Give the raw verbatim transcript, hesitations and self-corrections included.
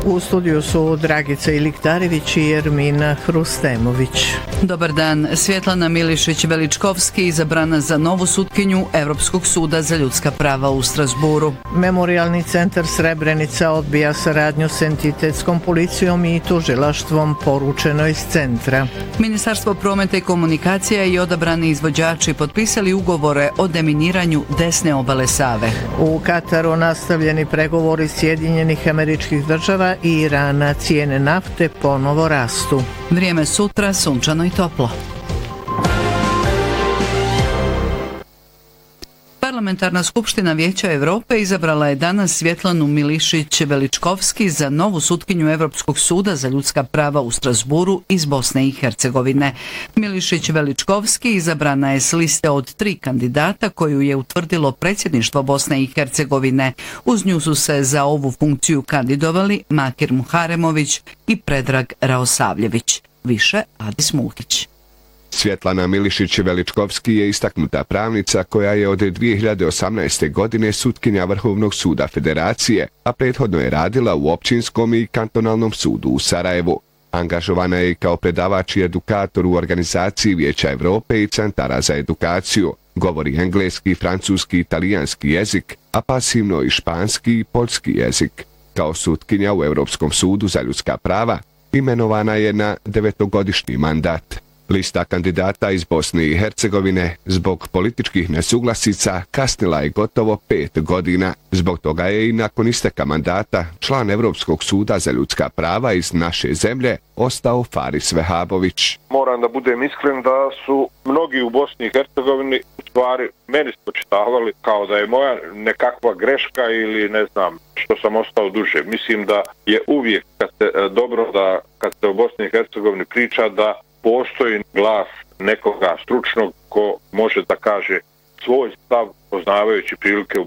U studiju su Dragica Iliktarević i Ermina Hrustemović. Dobar dan. Svjetlana Milišić-Veličkovski izabrana za novu sutkinju Europskog suda za ljudska prava u Strasburu. Memorijalni centar Srebrenica odbija saradnju s entitetskom policijom i tužilaštvom, poručeno iz centra. Ministarstvo prometa i komunikacija i odabrani izvođači potpisali ugovore o deminiranju desne obale Save. U Kataru nastavljeni pregovori Sjedinjenih Američkih Država i Irana, cijene nafte ponovo rastu. Vrijeme sutra sunčano i toplo. Parlamentarna skupština Vijeća Europe izabrala je danas Svjetlanu Milišić-Veličkovski za novu sutkinju Europskog suda za ljudska prava u Strasburu iz Bosne i Hercegovine. Milišić-Veličkovski izabrana je s liste od tri kandidata koju je utvrdilo predsjedništvo Bosne i Hercegovine. Uz nju su se za ovu funkciju kandidovali Makir Muharemović i Predrag Raosavljević. Više Adis Mulkić. Svjetlana Milišić-Veličkovski je istaknuta pravnica koja je od dvije hiljade osamnaeste. godine sutkinja Vrhovnog suda Federacije, a prethodno je radila u Općinskom i Kantonalnom sudu u Sarajevu. Angažovana je kao predavač i edukator u organizaciji Vijeća Europe i centara za edukaciju. Govori engleski, francuski i italijanski jezik, a pasivno i španski i poljski jezik. Kao sutkinja u Europskom sudu za ljudska prava imenovana je na devetogodišnji mandat. Lista kandidata iz Bosne i Hercegovine zbog političkih nesuglasica kasnila je gotovo pet godina. Zbog toga je i nakon isteka mandata član Europskog suda za ljudska prava iz naše zemlje ostao Faris Vehabović. Moram da budem iskren da su mnogi u Bosni i Hercegovini u stvari meni spočitavali kao da je moja nekakva greška ili ne znam što sam ostao duže. Mislim da je uvijek kad se, dobro da kad se o Bosni i Hercegovini priča da postoji glas nekoga stručnog ko može da kaže svoj stav poznavajući prilike u